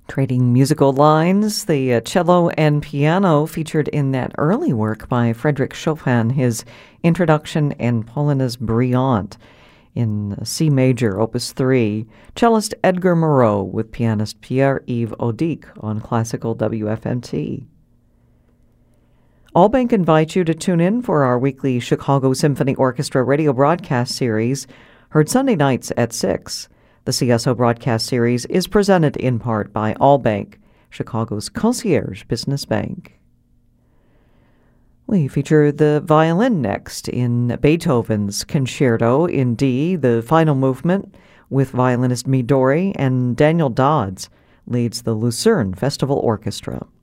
Trading musical lines, the cello and piano featured in that early work by Frédéric Chopin, his Introduction and Polonaise Brillante in C major, Opus 3, cellist Edgar Moreau with pianist Pierre-Yves Audique on classical WFMT. Allbank invites you to tune in for our weekly Chicago Symphony Orchestra radio broadcast series, heard Sunday nights at 6. The CSO broadcast series is presented in part by Allbank, Chicago's concierge business bank. We feature the violin next in Beethoven's Concerto in D, the final movement, with violinist Midori, and Daniel Dodds leads the Lucerne Festival Orchestra.